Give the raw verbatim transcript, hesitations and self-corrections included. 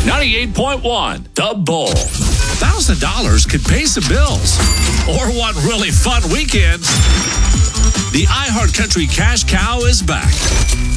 ninety-eight point one, The Bull. one thousand dollars could pay some bills. Or one really fun weekend. The iHeart Country Cash Cow is back.